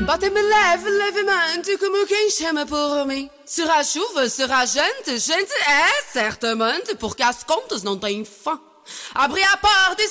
Bate-me leve, levemente, como quem chama por mim. Será chuva, será gente, gente é certamente, porque as contas não têm fim. Abri a porta e